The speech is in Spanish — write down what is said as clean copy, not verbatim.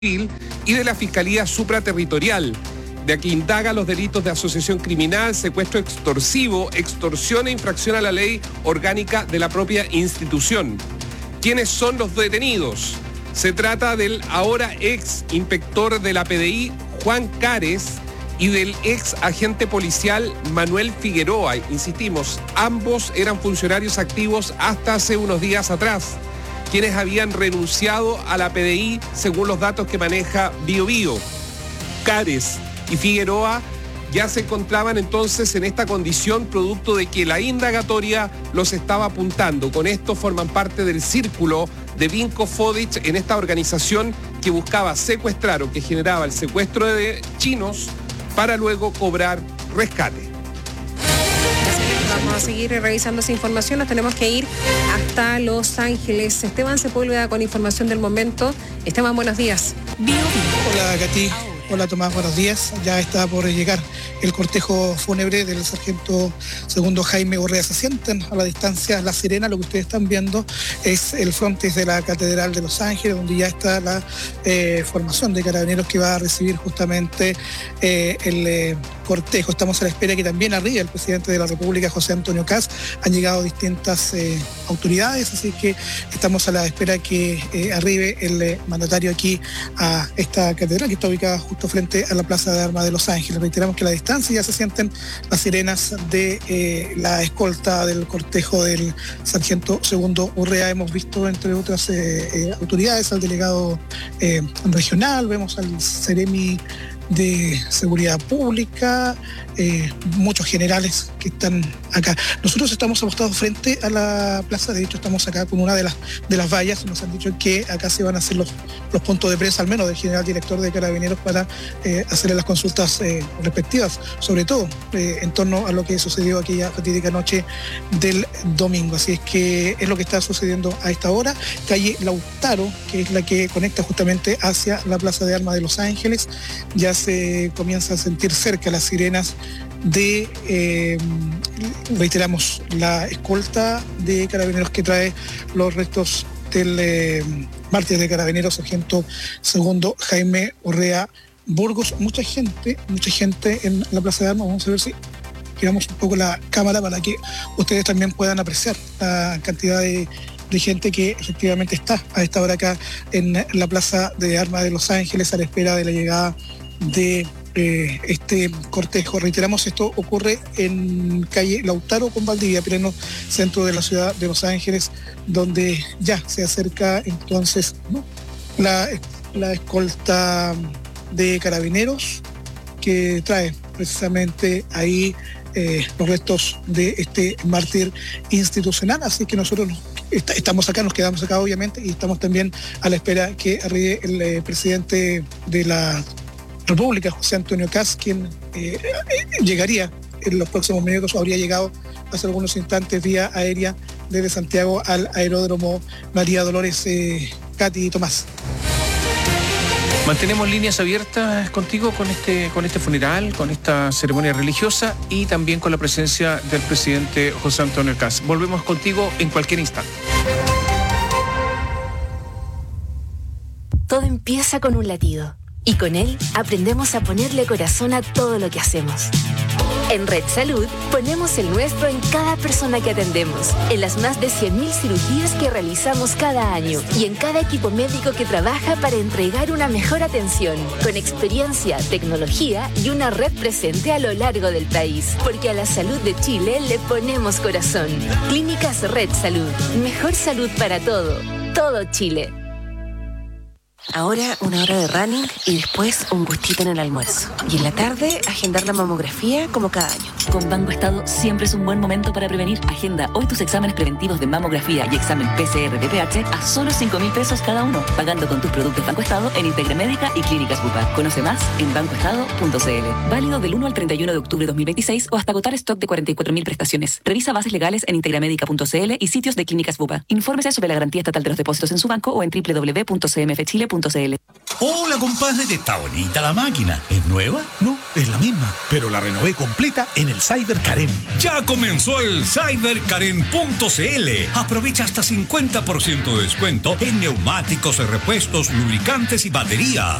Civil y de la Fiscalía Supraterritorial, de que indaga los delitos de asociación criminal, secuestro extorsivo, extorsión e infracción a la ley orgánica de la propia institución. ¿Quiénes son los detenidos? Se trata del ahora ex inspector de la PDI, Juan Cares, y del ex agente policial Manuel Figueroa. Insistimos, ambos eran funcionarios activos hasta hace unos días atrás, quienes habían renunciado a la PDI según los datos que maneja BioBio. Cares y Figueroa ya se encontraban entonces en esta condición producto de que la indagatoria los estaba apuntando. Con esto forman parte del círculo de Vinko Fodic en esta organización que buscaba secuestrar o que generaba el secuestro de chinos para luego cobrar rescate. Vamos a seguir revisando esa información. Nos tenemos que ir hasta Los Ángeles. Esteban Sepúlveda con información del momento. Esteban, buenos días. Hola, Katy. Hola, Tomás, buenos días. Ya está por llegar el cortejo fúnebre del sargento segundo Jaime Urrea. Se sienten a la distancia La Serena. Lo que ustedes están viendo es el frontis de la Catedral de Los Ángeles, donde ya está la formación de carabineros que va a recibir justamente el cortejo. Estamos a la espera que también arribe el presidente de la República, José Antonio Kast. Han llegado distintas autoridades, así que estamos a la espera que arribe el mandatario aquí a esta catedral que está ubicada justo frente a la Plaza de Armas de Los Ángeles. Reiteramos que a la distancia ya se sienten las sirenas de la escolta del cortejo del sargento segundo Urrea. Hemos visto, entre otras autoridades, al delegado regional, vemos al Seremi de Seguridad Pública, muchos generales que están acá. Nosotros estamos apostados frente a la plaza, de hecho estamos acá con una de las vallas. Nos han dicho que acá se van a hacer los puntos de prensa, al menos del general director de Carabineros, para hacerle las consultas respectivas, sobre todo en torno a lo que sucedió aquella fatídica noche del domingo. Así es que es lo que está sucediendo a esta hora. Calle Lautaro, que es la que conecta justamente hacia la Plaza de Armas de Los Ángeles, ya se comienza a sentir cerca las sirenas de, reiteramos, la escolta de carabineros que trae los restos del mártir de Carabineros, sargento segundo Jaime Urrea Burgos. Mucha gente en la Plaza de Armas. Vamos a ver si giramos un poco la cámara para que ustedes también puedan apreciar la cantidad de gente que efectivamente está a esta hora acá en la Plaza de Armas de Los Ángeles a la espera de la llegada de este cortejo. Reiteramos, esto ocurre en calle Lautaro con Valdivia, pleno centro de la ciudad de Los Ángeles, donde ya se acerca entonces, ¿no?, la escolta de carabineros que trae precisamente ahí los restos de este mártir institucional. Así que nosotros estamos acá, nos quedamos acá obviamente, y estamos también a la espera que arribe el presidente de la República, José Antonio Kast, quien llegaría en los próximos minutos, habría llegado hace algunos instantes vía aérea desde Santiago al aeródromo María Dolores. Katy y Tomás. Mantenemos líneas abiertas contigo con este funeral, con esta ceremonia religiosa y también con la presencia del presidente José Antonio Kast. Volvemos contigo en cualquier instante. Todo empieza con un latido. Y con él aprendemos a ponerle corazón a todo lo que hacemos. En Red Salud ponemos el nuestro en cada persona que atendemos, en las más de 100.000 cirugías que realizamos cada año y en cada equipo médico que trabaja para entregar una mejor atención, con experiencia, tecnología y una red presente a lo largo del país. Porque a la salud de Chile le ponemos corazón. Clínicas Red Salud. Mejor salud para todo Chile. Ahora una hora de running y después un gustito en el almuerzo. Y en la tarde, agendar la mamografía como cada año. Con Banco Estado siempre es un buen momento para prevenir. Agenda hoy tus exámenes preventivos de mamografía y examen PCR de pH a solo 5.000 pesos cada uno, pagando con tus productos Banco Estado en Integramédica y Clínicas Bupa. Conoce más en bancoestado.cl. Válido del 1 al 31 de octubre de 2026 o hasta agotar stock de 44.000 prestaciones. Revisa bases legales en integramédica.cl y sitios de Clínicas Bupa. Infórmese sobre la garantía estatal de los depósitos en su banco o en www.cmfchile.cl. cyberkaren.cl. Hola, compadre, está bonita la máquina. ¿Es nueva? No, es la misma, pero la renové completa en el Cyber Karen. Ya comenzó el cyberkaren.cl. Aprovecha hasta 50% de descuento en neumáticos, repuestos, lubricantes y baterías.